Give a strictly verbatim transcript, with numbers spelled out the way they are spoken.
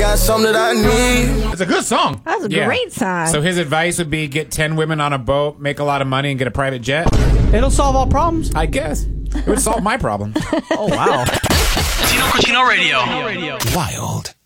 got something that I need. It's a good song. That's a Yeah. great song. So his advice would be get ten women on a boat, make a lot of money, and get a private jet? It'll solve all problems. I guess. It would solve my problem. Oh, wow. Tino Cochino Radio. Wild.